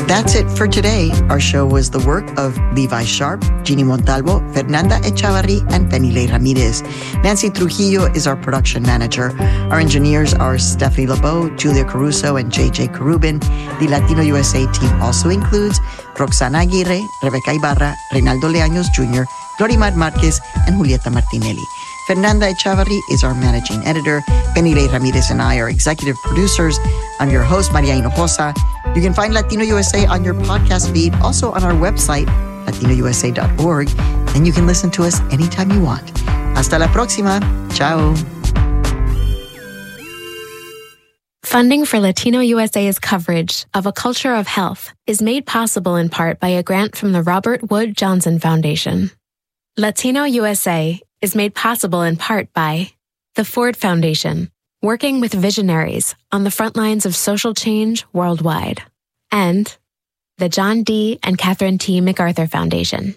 That's it for today. Our show was the work of Levi Sharp, Jeannie Montalvo, Fernanda Echavarri, and Penile Ramirez. Nancy Trujillo is our production manager. Our engineers are Stephanie Lebeau, Julia Caruso, and JJ Carubin. The Latino USA team also includes Roxana Aguirre, Rebecca Ibarra, Reynaldo Leaños Jr., Glorimar Marquez, and Julieta Martinelli. Fernanda Echavarri is our managing editor. Penile Ramirez and I are executive producers. I'm your host, Maria Hinojosa. You can find Latino USA on your podcast feed, also on our website, latinousa.org, and you can listen to us anytime you want. Hasta la próxima. Ciao. Funding for Latino USA's coverage of A Culture of Health is made possible in part by a grant from the Robert Wood Johnson Foundation. Latino USA is made possible in part by the Ford Foundation, working with visionaries on the front lines of social change worldwide, and the John D. and Catherine T. MacArthur Foundation.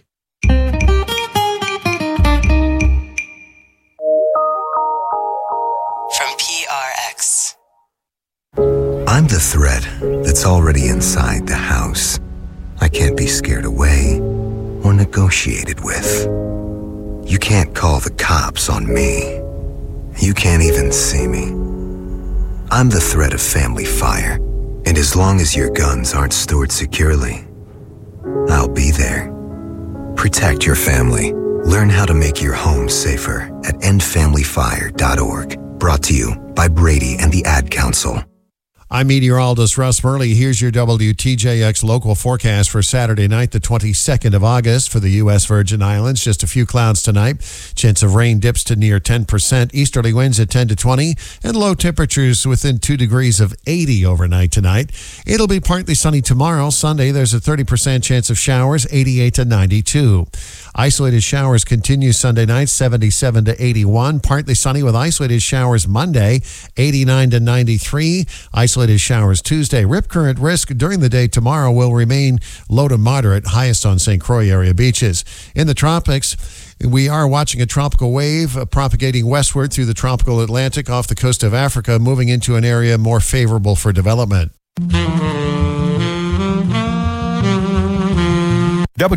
From PRX. I'm the threat that's already inside the house. I can't be scared away or negotiated with. You can't call the cops on me. You can't even see me. I'm the threat of family fire, and as long as your guns aren't stored securely, I'll be there. Protect your family. Learn how to make your home safer at endfamilyfire.org. Brought to you by Brady and the Ad Council. I'm meteorologist Russ Murley. Here's your WTJX local forecast for Saturday night, the 22nd of August for the U.S. Virgin Islands. Just a few clouds tonight. Chance of rain dips to near 10%. Easterly winds at 10 to 20 and low temperatures within 2 degrees of 80 overnight tonight. It'll be partly sunny tomorrow. Sunday, there's a 30% chance of showers, 88 to 92. Isolated showers continue Sunday night, 77 to 81. Partly sunny with isolated showers Monday, 89 to 93. Isolated showers Tuesday. Rip current risk during the day tomorrow will remain low to moderate, highest on St. Croix area beaches. In the tropics, we are watching a tropical wave propagating westward through the tropical Atlantic off the coast of Africa, moving into an area more favorable for development.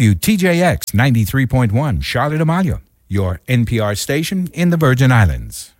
WTJX 93.1 Charlotte Amalia, your NPR station in the Virgin Islands.